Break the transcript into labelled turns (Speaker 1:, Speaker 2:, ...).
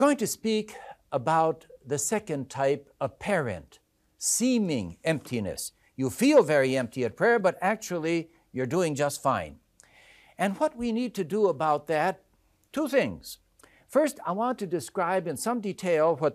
Speaker 1: going to speak about the second type, apparent, seeming emptiness. You feel very empty at prayer, but actually you're doing just fine. And what we need to do about that, two things. First, I want to describe in some detail what